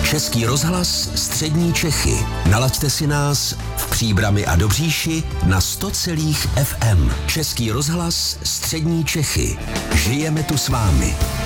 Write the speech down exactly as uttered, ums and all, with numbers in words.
Český rozhlas Střední Čechy. Nalaďte si nás v Příbrami a Dobříši na sto celých ef em. Český rozhlas Střední Čechy. Žijeme tu s vámi.